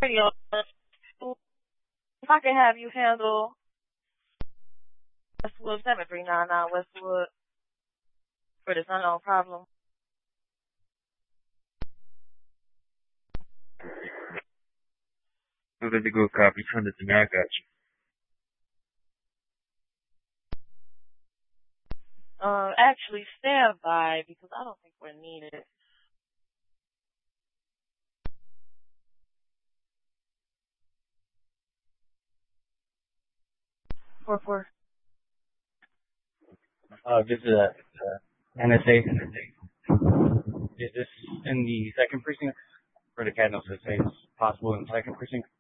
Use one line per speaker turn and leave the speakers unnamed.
radio. If I can have you handle Westwood 7399 Westwood for this unknown problem.
Good to go, copy. Send it to me. I got you.
Actually stand by because I don't think we're needed. Four.
This is NSA. Is this in the second precinct? For the cat knows if it's possible in the second precinct?